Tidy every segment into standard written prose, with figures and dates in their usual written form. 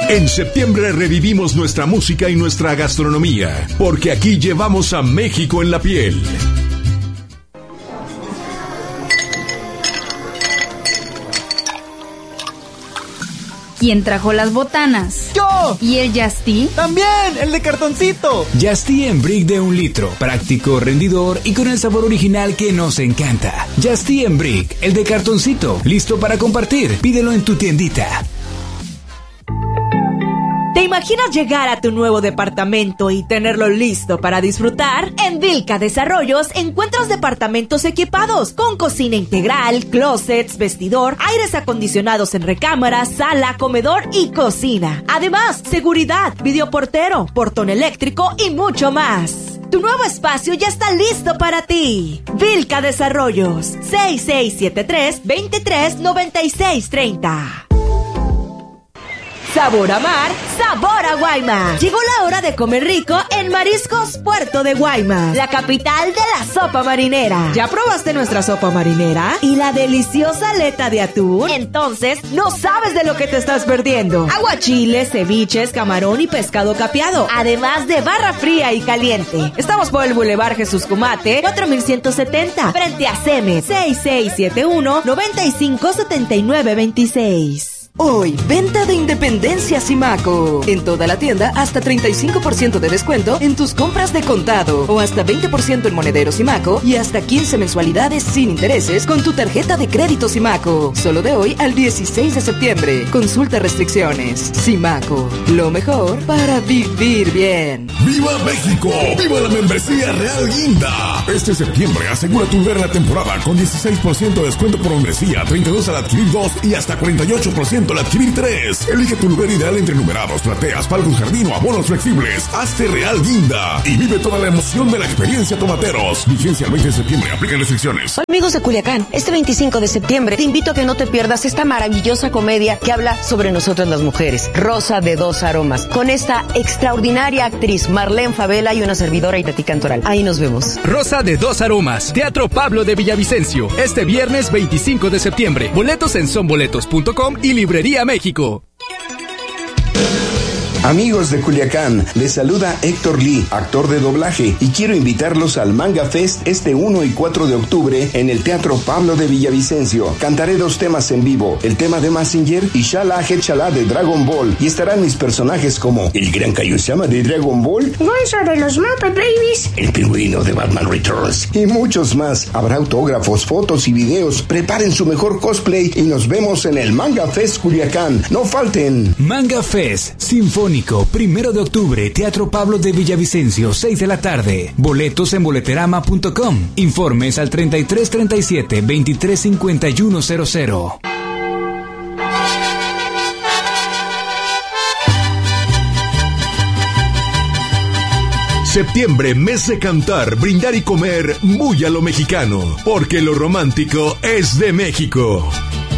En septiembre revivimos nuestra música y nuestra gastronomía, porque aquí llevamos a México en la piel. ¿Quién trajo las botanas? ¡Yo! ¿Y el Yasti? ¡También! ¡El de cartoncito! Yasti en brick de 1 litro, práctico, rendidor y con el sabor original que nos encanta. Yasti en brick, el de cartoncito, listo para compartir. Pídelo en tu tiendita. ¿Te imaginas llegar a tu nuevo departamento y tenerlo listo para disfrutar? En Vilca Desarrollos encuentras departamentos equipados con cocina integral, closets, vestidor, aires acondicionados en recámara, sala, comedor y cocina. Además, seguridad, videoportero, portón eléctrico y mucho más. Tu nuevo espacio ya está listo para ti. Vilca Desarrollos, 6673-239630. Sabor a mar, sabor a Guaymas. Llegó la hora de comer rico en Mariscos Puerto de Guaymas, la capital de la sopa marinera. ¿Ya probaste nuestra sopa marinera? ¿Y la deliciosa aleta de atún? Entonces, no sabes de lo que te estás perdiendo. Aguachiles, ceviches, camarón y pescado capeado, además de barra fría y caliente. Estamos por el Boulevard Jesús Cumate, 4170, frente a Cemes, 6671-957926. Hoy, venta de Independencia Simaco. En toda la tienda, hasta 35% de descuento en tus compras de contado. O hasta 20% en monedero Simaco y hasta 15 mensualidades sin intereses con tu tarjeta de crédito Simaco. Solo de hoy al 16 de septiembre. Consulta restricciones. Simaco, lo mejor para vivir bien. ¡Viva México! ¡Viva la membresía Real Guinda! Este septiembre asegura tu lugar en la temporada con 16% de descuento por membresía, 32 al adquirir 2 y hasta 48% al adquirir 3. Elige tu lugar ideal entre numerados, plateas, palcos, jardín o abonos flexibles. Hazte Real Guinda y vive toda la emoción de la experiencia Tomateros. Vigencia el 20 de septiembre. Aplican restricciones. Amigos de Culiacán, este 25 de septiembre te invito a que no te pierdas esta maravillosa comedia que habla sobre nosotras las mujeres. Rosa de dos aromas. Con esta extraordinaria actriz Marlene Favela y una servidora Itatí Cantoral. Ahí nos vemos. Rosa de dos aromas. Teatro Pablo de Villavicencio. Este viernes 25 de septiembre. Boletos en sonboletos.com y Librería México. Amigos de Culiacán, les saluda Héctor Lee, actor de doblaje, y quiero invitarlos al Manga Fest este 1 y 4 de octubre en el Teatro Pablo de Villavicencio. Cantaré 2 temas en vivo, el tema de Mazinger y Shala Hechala de Dragon Ball, y estarán mis personajes como el Gran Kaiosama de Dragon Ball, Gonzo de los Muppet Babies, el Pingüino de Batman Returns, y muchos más. Habrá autógrafos, fotos y videos. Preparen su mejor cosplay y nos vemos en el Manga Fest Culiacán. No falten. Manga Fest Sinfónico, 1 de octubre, Teatro Pablo de Villavicencio, 6 de la tarde. Boletos en boleterama.com. Informes al 3337-235100. Septiembre, mes de cantar, brindar y comer muy a lo mexicano, porque lo romántico es de México.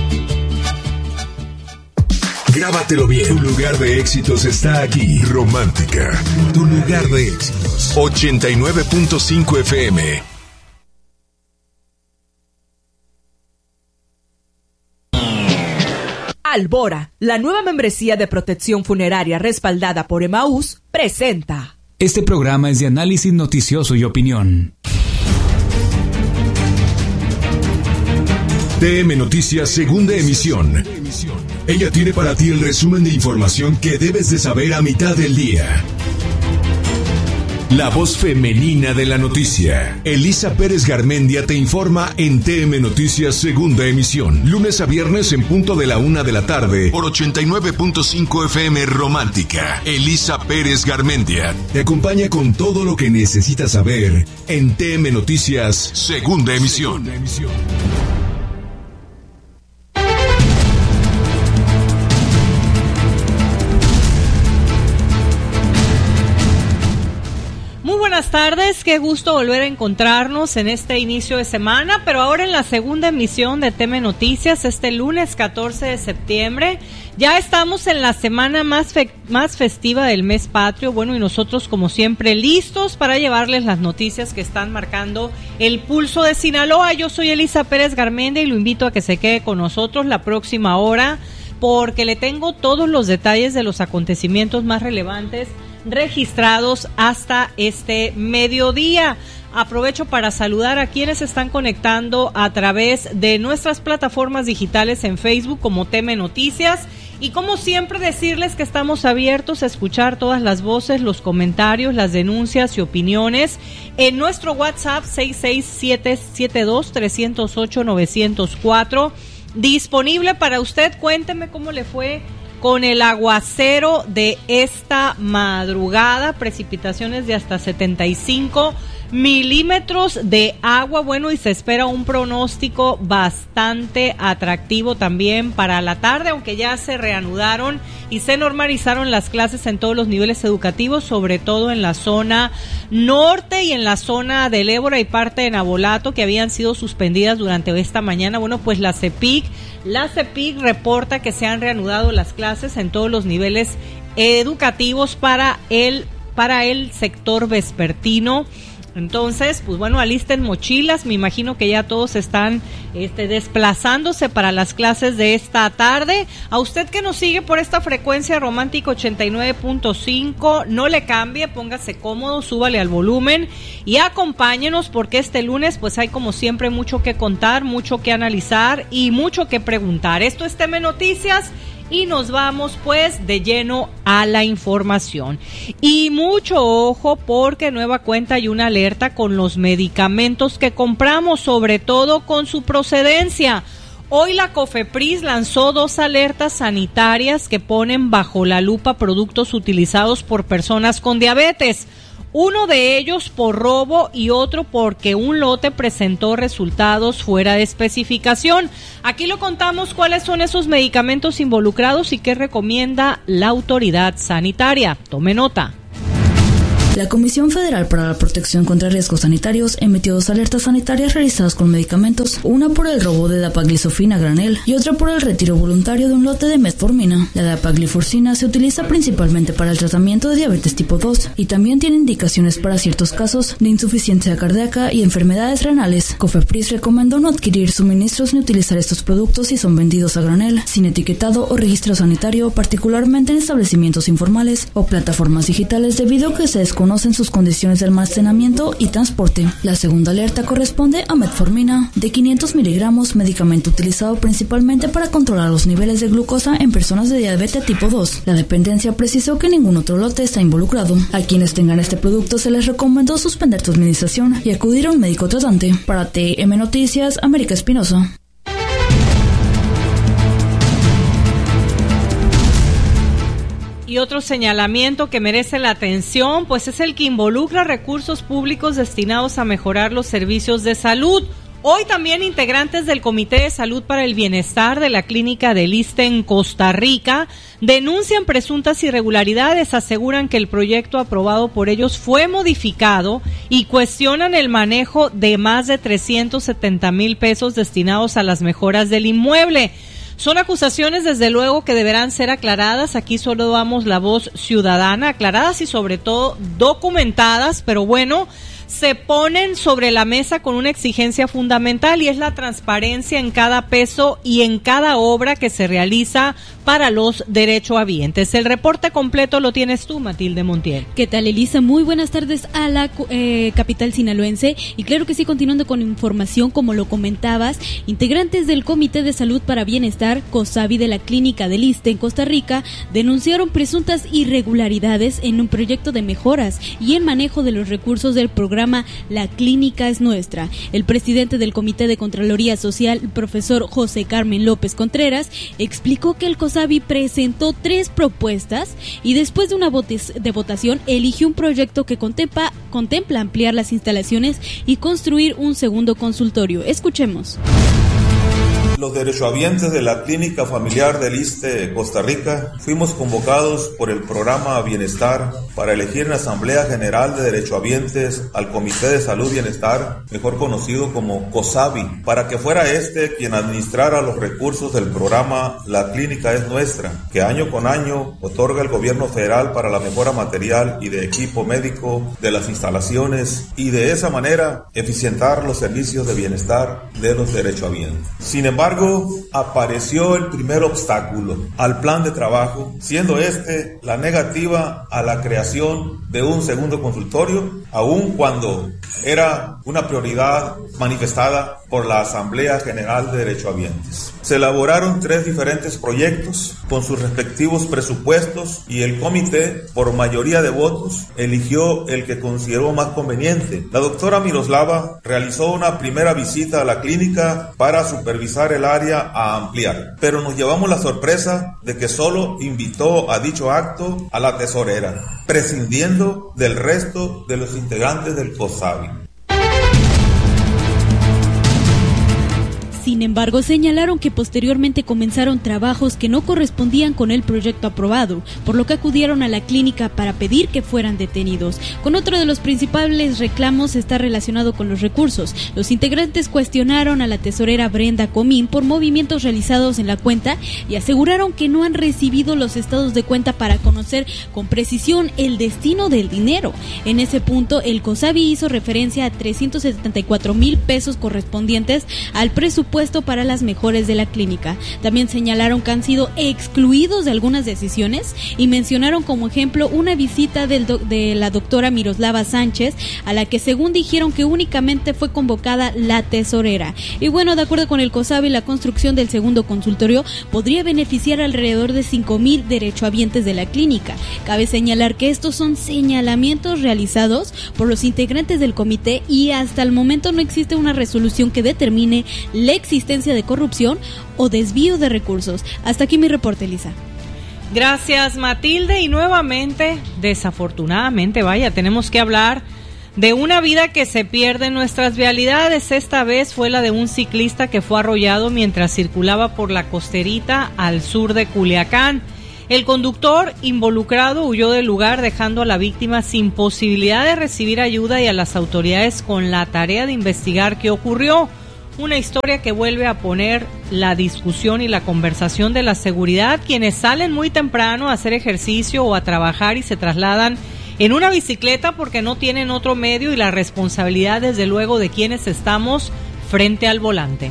Grábatelo bien. Tu lugar de éxitos está aquí. Romántica. Tu lugar de éxitos. 89.5 FM. Albora, la nueva membresía de protección funeraria respaldada por Emaús, presenta. Este programa es de análisis noticioso y opinión. TM Noticias, segunda emisión. Ella tiene para ti el resumen de información que debes de saber a mitad del día. La voz femenina de la noticia. Elisa Pérez Garmendia te informa en TM Noticias, segunda emisión. Lunes a viernes en punto de la 1 de la tarde por 89.5 FM Romántica. Elisa Pérez Garmendia te acompaña con todo lo que necesitas saber en TM Noticias, segunda emisión. Buenas tardes, qué gusto volver a encontrarnos en este inicio de semana, pero ahora en la segunda emisión de TM Noticias, este lunes 14 de septiembre. Ya estamos en la semana más festiva del mes patrio, bueno, y nosotros como siempre listos para llevarles las noticias que están marcando el pulso de Sinaloa. Yo soy Elisa Pérez Garmendia y lo invito a que se quede con nosotros la próxima hora porque le tengo todos los detalles de los acontecimientos más relevantes registrados hasta este mediodía. Aprovecho para saludar a quienes están conectando a través de nuestras plataformas digitales en Facebook como Teme Noticias, y como siempre decirles que estamos abiertos a escuchar todas las voces, los comentarios, las denuncias y opiniones en nuestro WhatsApp 667-308-904, disponible para usted. Cuénteme cómo le fue con el aguacero de esta madrugada, precipitaciones de hasta 75 milímetros de agua, bueno, y se espera un pronóstico bastante atractivo también para la tarde, aunque ya se reanudaron y se normalizaron las clases en todos los niveles educativos, sobre todo en la zona norte y en la zona del Ébora y parte de Navolato, que habían sido suspendidas durante esta mañana. Bueno, pues la CEPIC reporta que se han reanudado las clases en todos los niveles educativos para el sector vespertino. Entonces, pues bueno, alisten mochilas, me imagino que ya todos están desplazándose para las clases de esta tarde. A usted que nos sigue por esta frecuencia Romántica 89.5, no le cambie, póngase cómodo, súbale al volumen y acompáñenos, porque este lunes pues hay como siempre mucho que contar, mucho que analizar y mucho que preguntar. Esto es Teme Noticias. Y nos vamos pues de lleno a la información. Y mucho ojo, porque nueva cuenta hay una alerta con los medicamentos que compramos, sobre todo con su procedencia. Hoy la COFEPRIS lanzó 2 alertas sanitarias que ponen bajo la lupa productos utilizados por personas con diabetes. Uno de ellos por robo y otro porque un lote presentó resultados fuera de especificación. Aquí lo contamos cuáles son esos medicamentos involucrados y qué recomienda la autoridad sanitaria. Tome nota. La Comisión Federal para la Protección contra Riesgos Sanitarios emitió 2 alertas sanitarias realizadas con medicamentos, una por el robo de dapaglifosina a granel y otra por el retiro voluntario de un lote de metformina. La dapaglifosina se utiliza principalmente para el tratamiento de diabetes tipo 2 y también tiene indicaciones para ciertos casos de insuficiencia cardíaca y enfermedades renales. COFEPRIS recomendó no adquirir suministros ni utilizar estos productos si son vendidos a granel, sin etiquetado o registro sanitario, particularmente en establecimientos informales o plataformas digitales, debido a que se desconocen sus condiciones de almacenamiento y transporte. La segunda alerta corresponde a metformina, de 500 miligramos, medicamento utilizado principalmente para controlar los niveles de glucosa en personas de diabetes tipo 2. La dependencia precisó que ningún otro lote está involucrado. A quienes tengan este producto se les recomendó suspender su administración y acudir a un médico tratante. Para TM Noticias, América Espinosa. Y otro señalamiento que merece la atención, pues es el que involucra recursos públicos destinados a mejorar los servicios de salud. Hoy también integrantes del Comité de Salud para el Bienestar de la Clínica del ISSSTE en Costa Rica denuncian presuntas irregularidades, aseguran que el proyecto aprobado por ellos fue modificado y cuestionan el manejo de más de 370,000 pesos destinados a las mejoras del inmueble. Son acusaciones, desde luego, que deberán ser aclaradas. Aquí solo damos la voz ciudadana, aclaradas y sobre todo documentadas, pero bueno, se ponen sobre la mesa con una exigencia fundamental y es la transparencia en cada peso y en cada obra que se realiza para los derechohabientes. El reporte completo lo tienes tú, Matilde Montiel. ¿Qué tal, Elisa? Muy buenas tardes a la capital sinaloense. Y claro que sí, continuando con información, como lo comentabas, integrantes del Comité de Salud para Bienestar, COSABI, de la Clínica del ISSSTE en Costa Rica, denunciaron presuntas irregularidades en un proyecto de mejoras y en manejo de los recursos del programa La Clínica es Nuestra. El presidente del Comité de Contraloría Social, el profesor José Carmen López Contreras, explicó que el COSABI presentó 3 propuestas y después de una votación eligió un proyecto que contempla ampliar las instalaciones y construir un segundo consultorio. Escuchemos. Los derechohabientes de la Clínica Familiar del ISSSTE Costa Rica fuimos convocados por el programa Bienestar para elegir en la Asamblea General de Derechohabientes al Comité de Salud y Bienestar, mejor conocido como COSABI, para que fuera quien administrara los recursos del programa La Clínica es Nuestra, que año con año otorga el gobierno federal para la mejora material y de equipo médico de las instalaciones y de esa manera eficientar los servicios de bienestar de los derechohabientes. Sin embargo, embargo, apareció el primer obstáculo al plan de trabajo, siendo este la negativa a la creación de un segundo consultorio, aun cuando era una prioridad manifestada por la Asamblea General de Derechohabientes. Se elaboraron 3 diferentes proyectos con sus respectivos presupuestos y el comité, por mayoría de votos, eligió el que consideró más conveniente. La doctora Miroslava realizó una primera visita a la clínica para supervisar el área a ampliar, pero nos llevamos la sorpresa de que solo invitó a dicho acto a la tesorera, prescindiendo del resto de los integrantes del COSABI. Sin embargo, señalaron que posteriormente comenzaron trabajos que no correspondían con el proyecto aprobado, por lo que acudieron a la clínica para pedir que fueran detenidos. Con otro de los principales reclamos está relacionado con los recursos. Los integrantes cuestionaron a la tesorera Brenda Comín por movimientos realizados en la cuenta y aseguraron que no han recibido los estados de cuenta para conocer con precisión el destino del dinero. En ese punto, el COSABI hizo referencia a 374,000 pesos correspondientes al presupuesto para las mejores de la clínica. También señalaron que han sido excluidos de algunas decisiones y mencionaron como ejemplo una visita de la doctora Miroslava Sánchez, a la que según dijeron que únicamente fue convocada la tesorera. Y bueno, de acuerdo con el COSABI, la construcción del segundo consultorio podría beneficiar alrededor de 5,000 derechohabientes de la clínica. Cabe señalar que estos son señalamientos realizados por los integrantes del comité y hasta el momento no existe una resolución que determine la existencia de corrupción o desvío de recursos. Hasta aquí mi reporte, Elisa. Gracias, Matilde. Y nuevamente, desafortunadamente, tenemos que hablar de una vida que se pierde en nuestras vialidades. Esta vez fue la de un ciclista que fue arrollado mientras circulaba por la costerita al sur de Culiacán. El conductor involucrado huyó del lugar, dejando a la víctima sin posibilidad de recibir ayuda y a las autoridades con la tarea de investigar qué ocurrió. Una historia que vuelve a poner la discusión y la conversación de la seguridad. Quienes salen muy temprano a hacer ejercicio o a trabajar y se trasladan en una bicicleta porque no tienen otro medio, y la responsabilidad desde luego de quienes estamos frente al volante.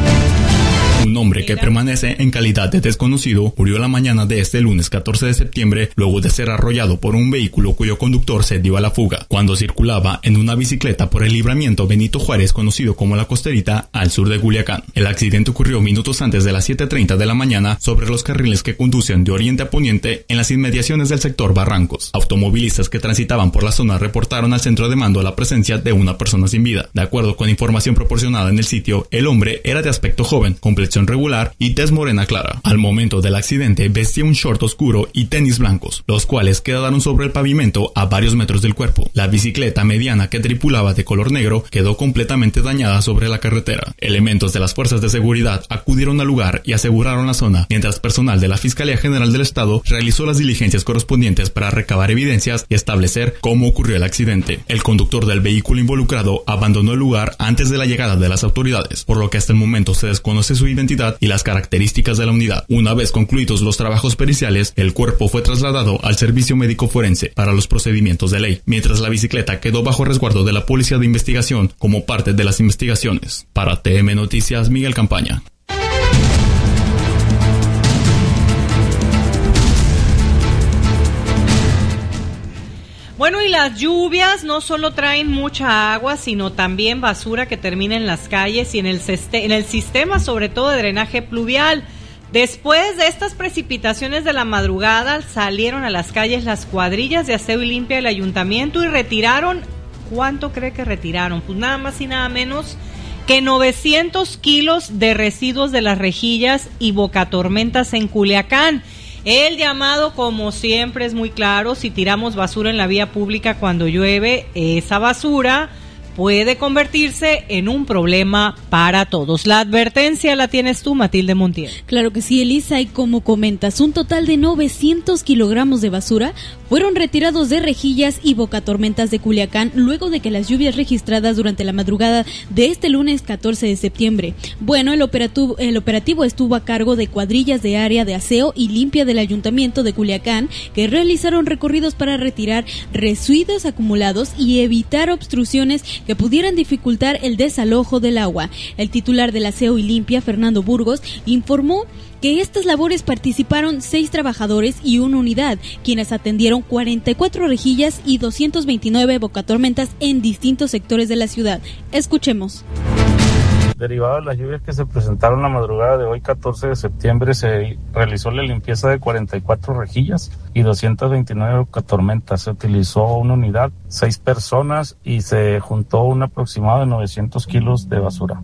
Un hombre que permanece en calidad de desconocido murió la mañana de este lunes 14 de septiembre luego de ser arrollado por un vehículo cuyo conductor se dio a la fuga cuando circulaba en una bicicleta por el libramiento Benito Juárez, conocido como La Costerita, al sur de Culiacán. El accidente ocurrió minutos antes de las 7:30 de la mañana sobre los carriles que conducen de oriente a poniente en las inmediaciones del sector Barrancos. Automovilistas que transitaban por la zona reportaron al centro de mando la presencia de una persona sin vida. De acuerdo con información proporcionada en el sitio, el hombre era de aspecto joven, complexión regular y tez morena clara. Al momento del accidente vestía un short oscuro y tenis blancos, los cuales quedaron sobre el pavimento a varios metros del cuerpo. La bicicleta mediana que tripulaba de color negro quedó completamente dañada sobre la carretera. Elementos de las fuerzas de seguridad acudieron al lugar y aseguraron la zona, mientras personal de la Fiscalía General del Estado realizó las diligencias correspondientes para recabar evidencias y establecer cómo ocurrió el accidente. El conductor del vehículo involucrado abandonó el lugar antes de la llegada de las autoridades, por lo que hasta el momento se desconoce su identidad y las características de la unidad. Una vez concluidos los trabajos periciales, el cuerpo fue trasladado al servicio médico forense para los procedimientos de ley, mientras la bicicleta quedó bajo resguardo de la Policía de Investigación como parte de las investigaciones. Para TM Noticias, Miguel Campaña. Bueno, y las lluvias no solo traen mucha agua, sino también basura que termina en las calles y en el sistema, sobre todo de drenaje pluvial. Después de estas precipitaciones de la madrugada, salieron a las calles las cuadrillas de aseo y limpia del ayuntamiento y retiraron, ¿cuánto cree que retiraron? Pues nada más y nada menos que 900 kilos de residuos de las rejillas y bocatormentas en Culiacán. El llamado, como siempre, es muy claro: si tiramos basura en la vía pública cuando llueve, esa basura puede convertirse en un problema para todos. La advertencia la tienes tú, Matilde Montiel. Claro que sí, Elisa, y como comentas, un total de 900 kilogramos de basura fueron retirados de rejillas y bocatormentas de Culiacán luego de que las lluvias registradas durante la madrugada de este lunes 14 de septiembre. Bueno, el operativo estuvo a cargo de cuadrillas de área de aseo y limpia del ayuntamiento de Culiacán, que realizaron recorridos para retirar residuos acumulados y evitar obstrucciones que pudieran dificultar el desalojo del agua. El titular del Aseo y Limpia, Fernando Burgos, informó que estas labores participaron 6 trabajadores y una unidad, quienes atendieron 44 rejillas y 229 bocatormentas en distintos sectores de la ciudad. Escuchemos. Derivado de las lluvias que se presentaron la madrugada de hoy, 14 de septiembre, se realizó la limpieza de 44 rejillas y 229 bocatormentas. Se utilizó una unidad, 6 personas y se juntó un aproximado de 900 kilos de basura.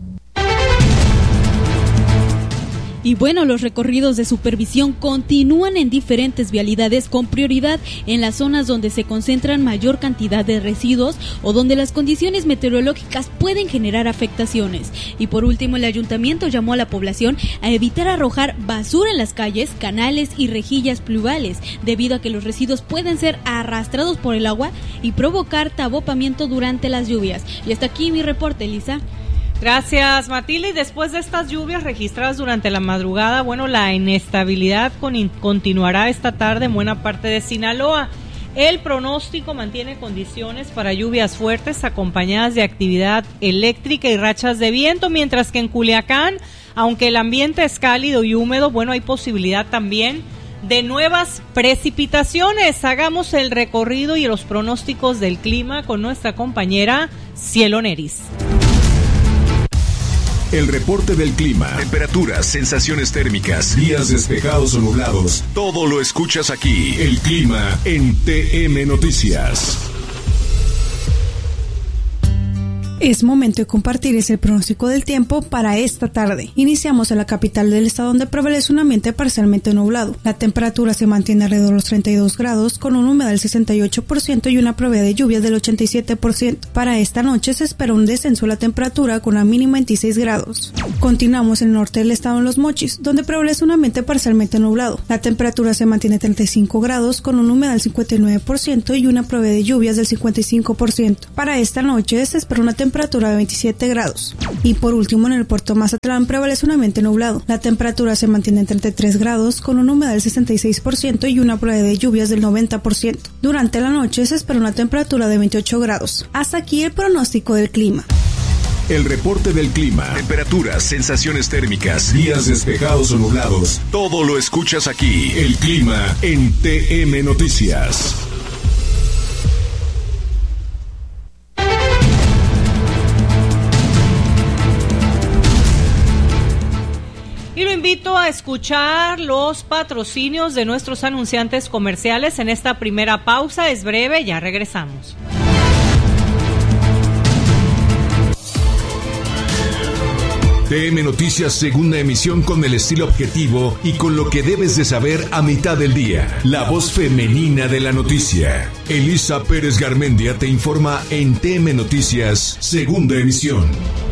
Y bueno, los recorridos de supervisión continúan en diferentes vialidades con prioridad en las zonas donde se concentran mayor cantidad de residuos o donde las condiciones meteorológicas pueden generar afectaciones. Y por último, el ayuntamiento llamó a la población a evitar arrojar basura en las calles, canales y rejillas pluviales, debido a que los residuos pueden ser arrastrados por el agua y provocar tabopamiento durante las lluvias. Y hasta aquí mi reporte, Elisa. Gracias, Matilde. Y después de estas lluvias registradas durante la madrugada, bueno, la inestabilidad continuará esta tarde en buena parte de Sinaloa. El pronóstico mantiene condiciones para lluvias fuertes acompañadas de actividad eléctrica y rachas de viento, mientras que en Culiacán, aunque el ambiente es cálido y húmedo, bueno, hay posibilidad también de nuevas precipitaciones. Hagamos el recorrido y los pronósticos del clima con nuestra compañera Cielo Neris. El reporte del clima. Temperaturas, sensaciones térmicas, días despejados o nublados. Todo lo escuchas aquí. El clima en TM Noticias. Es momento de compartir el pronóstico del tiempo para esta tarde. Iniciamos en la capital del estado, donde prevalece un ambiente parcialmente nublado. La temperatura se mantiene alrededor de los 32 grados, con una humedad del 68% y una probabilidad de lluvias del 87%. Para esta noche se espera un descenso de la temperatura con una mínima de 26 grados. Continuamos en el norte del estado, en Los Mochis, donde prevalece un ambiente parcialmente nublado. La temperatura se mantiene 35 grados, con una humedad del 59% y una probabilidad de lluvias del 55%. Para esta noche se espera una temperatura de 27 grados. Y por último, en el puerto Mazatlán prevalece un ambiente nublado. La temperatura se mantiene en 33 grados con una humedad del 66% y una probabilidad de lluvias del 90%. Durante la noche se espera una temperatura de 28 grados. Hasta aquí el pronóstico del clima. El reporte del clima. Temperaturas, sensaciones térmicas, días despejados o nublados. Todo lo escuchas aquí. El clima en TM Noticias. Y lo invito a escuchar los patrocinios de nuestros anunciantes comerciales en esta primera pausa. Es breve, ya regresamos. TM Noticias, segunda emisión, con el estilo objetivo y con lo que debes de saber a mitad del día. La voz femenina de la noticia. Elisa Pérez Garmendia te informa en TM Noticias, segunda emisión.